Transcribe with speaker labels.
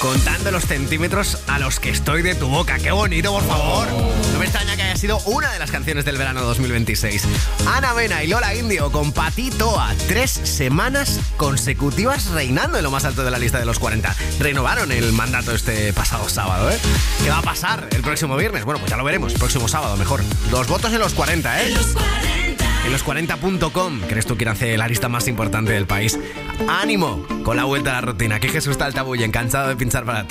Speaker 1: contando los centímetros a los que estoy de tu boca. ¡Qué bonito, por favor! No me extraña que haya sido una de las canciones del verano 2026. Ana Mena y Lola Indio con Patito a 3 semanas consecutivas reinando en lo más alto de la lista de los 40. Renovaron el mandato este pasado sábado, ¿eh? ¿Qué va a pasar el próximo viernes? Bueno, pues ya lo veremos. Próximo sábado, mejor. Los votos en los 40, ¿eh?
Speaker 2: En los 40.
Speaker 1: En los40.com, ¿crees tú quién hace la lista más importante del país? ¡Ánimo! Con la vuelta a la rutina. Aquí Jesús Taltabulla, cansado de pinchar para ti.